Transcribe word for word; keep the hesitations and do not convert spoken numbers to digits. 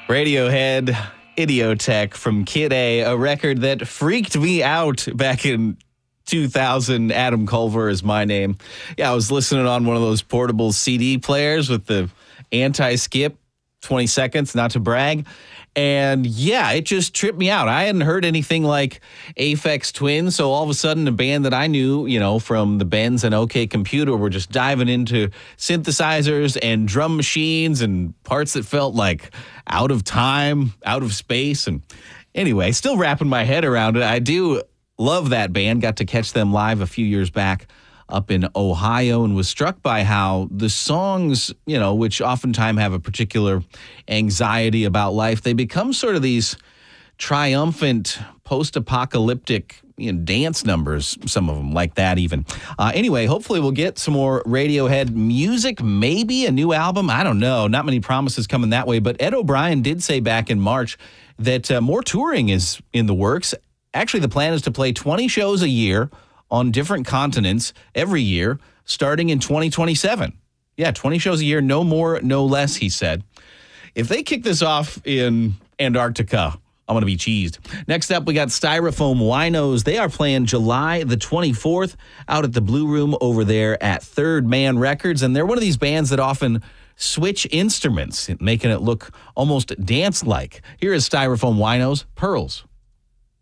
Radiohead, Idiotech from Kid A, a record that freaked me out back in two thousand. Adam Culver is my name. Yeah, I was listening on one of those portable C D players with the anti-skip, twenty seconds, not to brag. And yeah, it just tripped me out. I hadn't heard anything like Aphex Twin, so all of a sudden a band that I knew, you know, from the Bends and OK Computer were just diving into synthesizers and drum machines and parts that felt like out of time, out of space. And anyway, still wrapping my head around it. I do love that band. Got to catch them live a few years back up in Ohio and was struck by how the songs, you know, which oftentimes have a particular anxiety about life, they become sort of these triumphant post-apocalyptic, you know, dance numbers, some of them like that even. Uh, anyway, hopefully we'll get some more Radiohead music, maybe a new album. I don't know. Not many promises coming that way. But Ed O'Brien did say back in March that uh, more touring is in the works. Actually, the plan is to play twenty shows a year on different continents every year, starting in twenty twenty-seven. Yeah, twenty shows a year, no more, no less, he said. If they kick this off in Antarctica, I'm going to be cheesed. Next up, we got Styrofoam Winos. They are playing July the twenty-fourth out at the Blue Room over there at Third Man Records, and they're one of these bands that often switch instruments, making it look almost dance-like. Here is Styrofoam Winos, Pearls.